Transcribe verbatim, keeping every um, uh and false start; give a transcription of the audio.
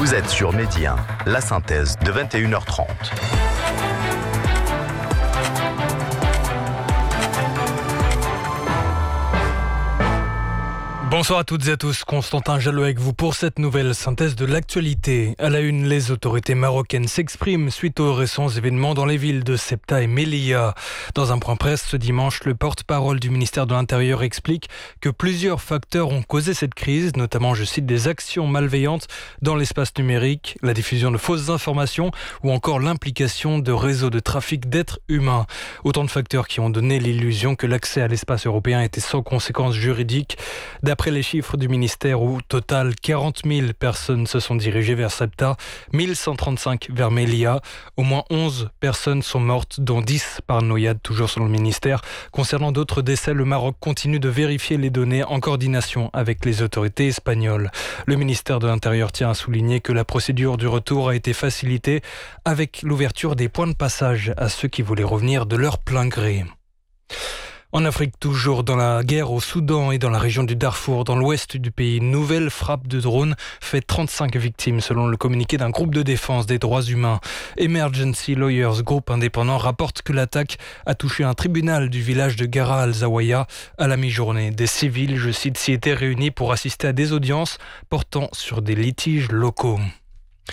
Vous êtes sur Média, la synthèse de vingt et une heures trente. Bonsoir à toutes et à tous, Constantin Jallot avec vous pour cette nouvelle synthèse de l'actualité. À la une, les autorités marocaines s'expriment suite aux récents événements dans les villes de Ceuta et Melilla. Dans un point presse ce dimanche, le porte-parole du ministère de l'Intérieur explique que plusieurs facteurs ont causé cette crise, notamment, je cite, des actions malveillantes dans l'espace numérique, la diffusion de fausses informations ou encore l'implication de réseaux de trafic d'êtres humains. Autant de facteurs qui ont donné l'illusion que l'accès à l'espace européen était sans conséquences juridiques. D'après les chiffres du ministère, au total, quarante mille personnes se sont dirigées vers Ceuta, mille cent trente-cinq vers Melilla. Au moins onze personnes sont mortes, dont dix par noyade, toujours selon le ministère. Concernant d'autres décès, le Maroc continue de vérifier les données en coordination avec les autorités espagnoles. Le ministère de l'Intérieur tient à souligner que la procédure du retour a été facilitée avec l'ouverture des points de passage à ceux qui voulaient revenir de leur plein gré. En Afrique, toujours dans la guerre au Soudan et dans la région du Darfour, dans l'ouest du pays, une nouvelle frappe de drone fait trente-cinq victimes selon le communiqué d'un groupe de défense des droits humains. Emergency Lawyers, groupe indépendant, rapporte que l'attaque a touché un tribunal du village de Gara al-Zawiya à la mi-journée. Des civils, je cite, s'y étaient réunis pour assister à des audiences portant sur des litiges locaux.